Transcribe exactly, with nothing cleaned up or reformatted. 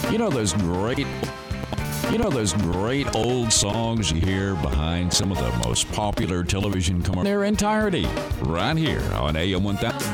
You know those great You know those great old songs you hear behind some of the most popular television commercials? Their entirety, right here on A M one thousand.